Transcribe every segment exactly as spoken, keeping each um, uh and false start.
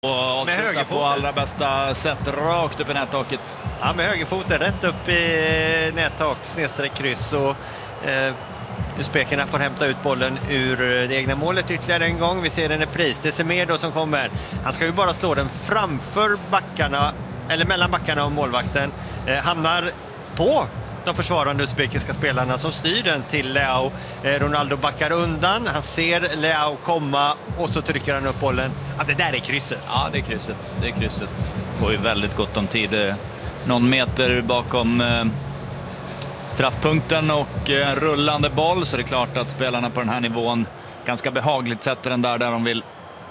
Och med avsluta på allra bästa sätt rakt upp i nättaket. Ja, med högerfoten rätt upp i nättak, snedstreck kryss. Och eh, usbekerna får hämta ut bollen ur det egna målet ytterligare en gång. Vi ser en repris. Det är Semedo som kommer. Han ska ju bara slå den framför backarna, eller mellan backarna och målvakten. Eh, hamnar på de försvarande usbekiska spelarna som styr den till Leao. Eh, Ronaldo backar undan. Han ser Leao komma och så trycker han upp bollen. Ja, det där är krysset. Ja, det är krysset. Det är krysset. Det går ju väldigt gott om tid. Någon meter bakom eh, straffpunkten och en eh, rullande boll. Så det är klart att spelarna på den här nivån ganska behagligt sätter den där där de vill.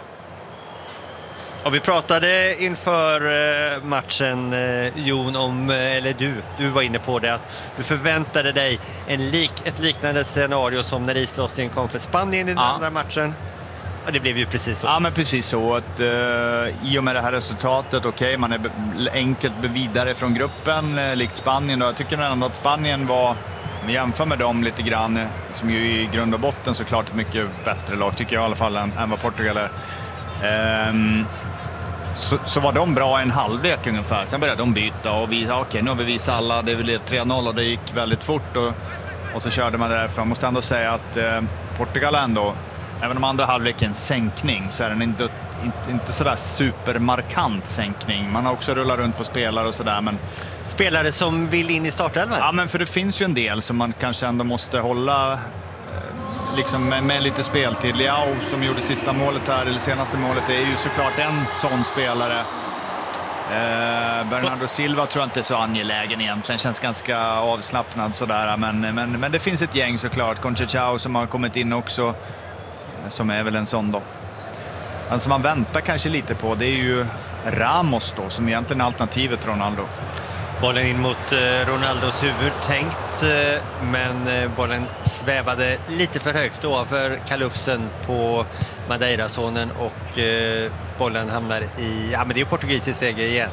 Och vi pratade inför matchen, Jon, om, eller du, du var inne på det, att du förväntade dig en lik, ett liknande scenario som när islossningen kom för Spanien i den ja. andra matchen. Och det blev ju precis så. Ja, men precis så. Att, uh, I och med det här resultatet, okej, okay, man är be- enkelt vidare från gruppen, uh, likt Spanien. Och jag tycker ändå att Spanien var, om vi jämför med dem lite grann, som ju i grund och botten såklart ett mycket bättre lag, tycker jag i alla fall, än, än vad Portugal är. Um, Så, så var de bra en halvlek ungefär. Sen började de byta och vi, okej, okay, nu har vi visat alla, det blev tre noll och det gick väldigt fort och, och så körde man därifrån. Jag måste ändå säga att eh, Portugal ändå, även om andra halvleken sänkning, så är den inte, inte, inte sådär supermarkant sänkning. Man har också rullat runt på spelare och sådär, men spelare som vill in i startelvan? Ja, men för det finns ju en del som man kanske ändå måste hålla liksom med, med lite speltid. Leao som gjorde sista målet här, eller senaste målet, är ju såklart en sån spelare. eh, Bernardo Silva tror jag inte är så angelägen egentligen, känns ganska avslappnad sådär, men, men, men det finns ett gäng såklart. Conceição som har kommit in också, som är väl en sån då. Men som man väntar kanske lite på, det är ju Ramos då, som egentligen är alternativet till Ronaldo. Bollen in mot Ronaldos huvud tänkt, men bollen svävade lite för högt då för kalufsen på Madeira-sonen och bollen hamnar i, ja men det är portugisisk seger igen.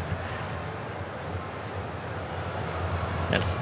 Nelson.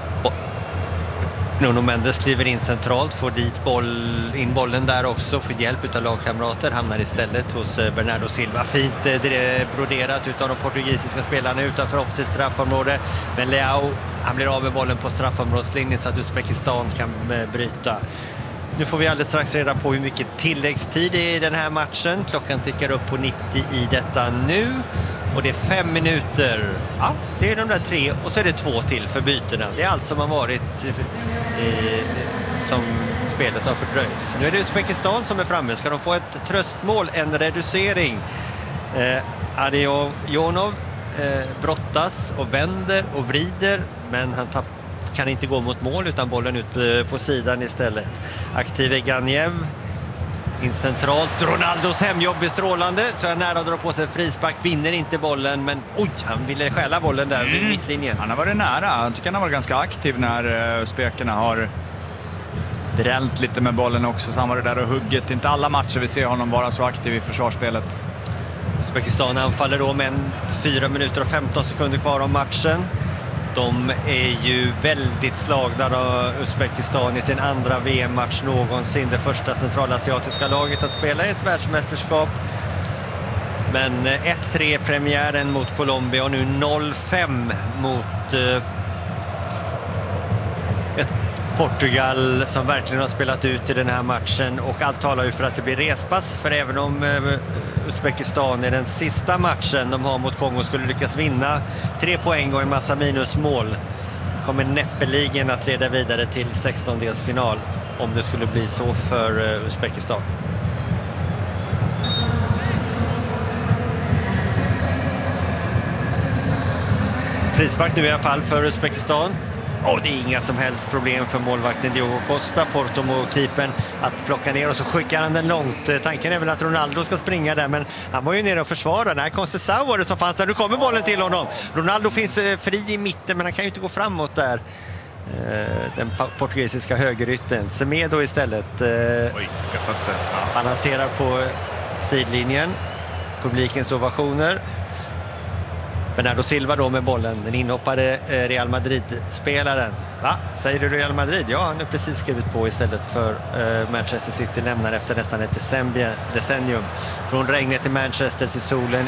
Nuno Mendes kliver in centralt, får dit boll, in bollen där också, får hjälp av lagkamrater, hamnar istället hos Bernardo Silva. Fint det broderat utav de portugisiska spelarna utanför offensivt straffområde. Men Leao, han blir av med bollen på straffområdslinjen så att Uzbekistan kan bryta. Nu får vi alldeles strax reda på hur mycket tilläggstid det är i den här matchen. Klockan tickar upp på nittio i detta nu. Och det är fem minuter. Ja, det är de där tre. Och så är det två till för bytena. Det är allt som har varit eh, som spelet har fördröjts. Nu är det Uzbekistan som är framme. Ska de få ett tröstmål, en reducering? Eh, Adiojonov eh, brottas och vänder och vrider. Men han tapp, kan inte gå mot mål utan bollen ut på sidan istället. Aktive Ganiev in centralt. Ronaldos hemjobb är strålande, så är nära att dra på sig frispark, vinner inte bollen, men oj, han ville stjäla bollen där vid mm. mittlinjen. Han har varit nära, jag tycker han har varit ganska aktiv när uh, spekarna har drällt lite med bollen också, så han var det där och hugget. Inte alla matcher vi ser honom vara så aktiv i försvarsspelet. Uzbekistan anfaller då med en fyra minuter och femton sekunder kvar om matchen. De är ju väldigt slagna av Uzbekistan i sin andra V M-match någonsin. Det första centralasiatiska laget att spela ett världsmästerskap. Men ett tre premiären mot Colombia och nu noll fem mot uh, ett Portugal som verkligen har spelat ut i den här matchen. Och allt talar ju för att det blir respass. För även om uh, Uzbekistan i den sista matchen de har mot Kongo skulle lyckas vinna tre poäng och en massa minusmål, kommer näppeligen att leda vidare till sextondelsfinal om det skulle bli så för uh, Uzbekistan. Frispark nu i alla fall för Uzbekistan. Och det är inga som helst problem för målvakten Diogo Costa, Porto-keepern, att plocka ner och så skickar han den långt. Tanken är väl att Ronaldo ska springa där, men han var ju nere och försvara. Nej, Conceição var det som fanns där. Nu kommer bollen till honom. Ronaldo finns fri i mitten, men han kan ju inte gå framåt där. Den portugisiska högerytten. Semedo istället. Oj, jag fattar. Ja. Balanserar på sidlinjen. Publikens ovationer. Bernardo Silva då med bollen, den inhoppade Real Madrid-spelaren. Va? Säger du Real Madrid? Ja, han har precis skrivit på istället för Manchester City lämnar efter nästan ett decennium. Från regnet till Manchester till solen